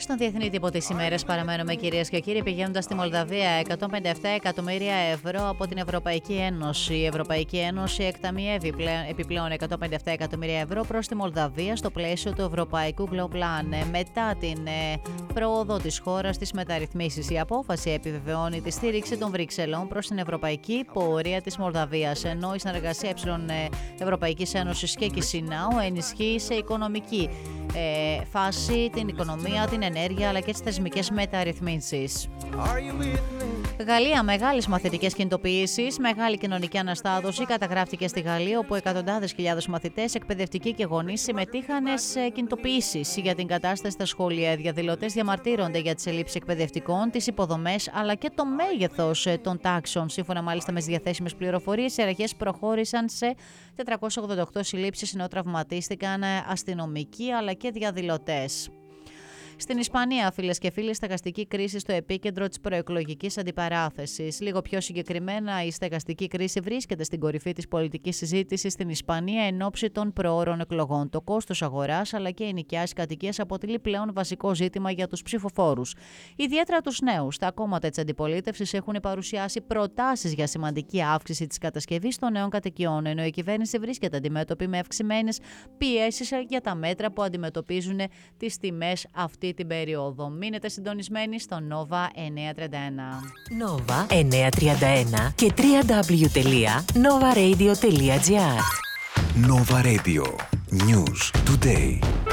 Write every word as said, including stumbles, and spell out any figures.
στον διεθνή τύπο τις ημέρες παραμένουμε, κυρίες και κύριοι, πηγαίνοντας στη Μολδαβία. εκατόν πενήντα επτά εκατομμύρια ευρώ από την Ευρωπαϊκή Ένωση. Η Ευρωπαϊκή Ένωση εκταμιεύει επιπλέον εκατόν πενήντα επτά εκατομμύρια ευρώ προς τη Μολδαβία στο πλαίσιο του Ευρωπαϊκού Glow Plan. Μετά την πρόοδο της χώρας στις μεταρρυθμίσεις, η απόφαση επιβεβαιώνει τη στήριξη των Βρυξελών προς την ευρωπαϊκή πορεία της Μολδαβίας, ενώ η συνεργασία ε Ευρωπαϊκής Ένωσης και Κισινάου ενισχύει σε οικονομική ε, φάση την οικονομία, την ενέργεια αλλά και τις θεσμικές μεταρρυθμίσεις. Γαλλία, μεγάλες μαθητικές κινητοποιήσεις, μεγάλη κοινωνική αναστάδωση καταγράφηκε στη Γαλλία, όπου εκατοντάδες χιλιάδες μαθητές, εκπαιδευτικοί και γονείς συμμετείχαν σε κινητοποιήσεις για την κατάσταση στα σχολεία. Οι διαδηλωτές διαμαρτύρονται για τις ελλείψεις εκπαιδευτικών, τις υποδομές αλλά και το μέγεθος των τάξεων. Σύμφωνα μάλιστα με τις διαθέσιμες πληροφορίες, οι αρχές προχώρησαν σε τετρακόσιες ογδόντα οκτώ συλλήψεις, ενώ τραυματίστηκαν αστυνομικοί αλλά και διαδηλωτές. Στην Ισπανία, φίλες και φίλοι, στεγαστική κρίση στο επίκεντρο της προεκλογικής αντιπαράθεσης. Λίγο πιο συγκεκριμένα, η στεγαστική κρίση βρίσκεται στην κορυφή της πολιτικής συζήτησης στην Ισπανία εν ώψη των προώρων εκλογών. Το κόστος αγοράς αλλά και οι νοικιάσεις κατοικίας αποτελεί πλέον βασικό ζήτημα για τους ψηφοφόρους. Ιδιαίτερα τους νέους. Τα κόμματα της αντιπολίτευσης έχουν παρουσιάσει προτάσεις για σημαντική αύξηση της κατασκευής των νέων κατοικιών, ενώ η κυβέρνηση βρίσκεται αντιμέτωπη με αυξημένες πιέσεις για τα μέτρα που αντιμετωπίζουν τις τιμές αυτή την περίοδο. Μείνετε συντονισμένοι στο Nova εννιακόσια τριάντα ένα. Nova εννιακόσια τριάντα ένα και double-u double-u double-u τελεία nova radio τελεία gr. Nova Radio. News Today.